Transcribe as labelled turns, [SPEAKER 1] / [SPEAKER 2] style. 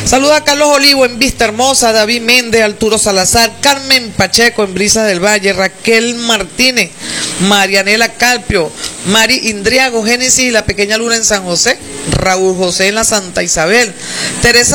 [SPEAKER 1] Saluda a Carlos Olivo en Vista Hermosa, David Méndez, Arturo Salazar, Carmen Pacheco en Brisas del Valle, Raquel Martínez, Marianela Calpio, Mari Indriago, Génesis y la Pequeña Luna en San José, Raúl José en la Santa Isabel, Teresa